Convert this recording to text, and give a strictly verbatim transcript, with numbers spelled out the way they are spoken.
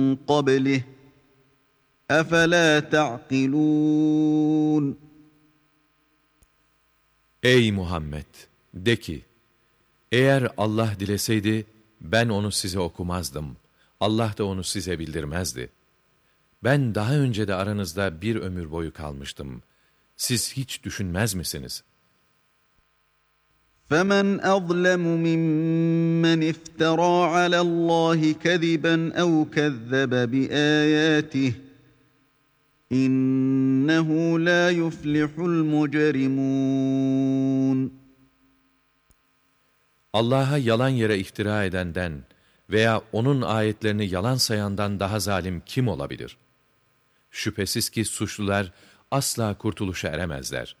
قَبْلِهِ أَفَلَا تَعْقِلُونَ Ey Muhammed! De ki, eğer Allah dileseydi, ben onu size okumazdım. Allah da onu size bildirmezdi. Ben daha önce de aranızda bir ömür boyu kalmıştım. Siz hiç düşünmez misiniz? فَمَنْ أَظْلَمُ مِمَّنِ افْتَرَى عَلَى اللّٰهِ كَذِبًا اَوْ كَذَّبَ بِآيَاتِهِ اِنَّهُ لَا يُفْلِحُ الْمُجْرِمُونَ Allah'a yalan yere iftira edenden veya onun ayetlerini yalan sayandan daha zalim kim olabilir? Şüphesiz ki suçlular asla kurtuluşa eremezler.